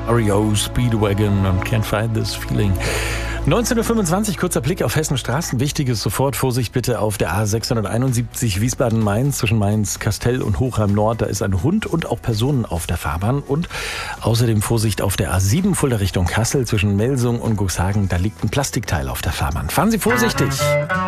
REO, Speedwagon und Can't Fight This Feeling. 19.25 Uhr, kurzer Blick auf Hessens Straßen. Wichtiges sofort, Vorsicht bitte auf der A671 Wiesbaden-Mainz zwischen Mainz-Kastell und Hochheim-Nord. Da ist ein Hund und auch Personen auf der Fahrbahn. Und außerdem Vorsicht auf der A7 Fulda Richtung Kassel zwischen Melsung und Guxhagen. Da liegt ein Plastikteil auf der Fahrbahn. Fahren Sie vorsichtig!